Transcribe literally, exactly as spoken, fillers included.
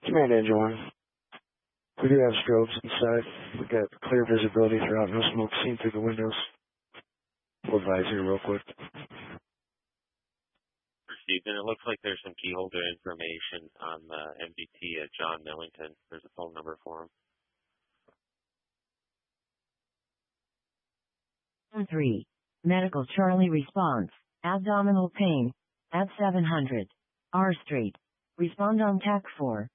Command Engine one. We do have strobes inside. We got clear visibility throughout, no smoke seen through the windows. We'll advise here real quick. Received, and it looks like there's some key holder information on the M D T at John Millington. There's a phone number for him. three. Medical Charlie response. Abdominal pain. At seven hundred. R Street. Respond on T A C four.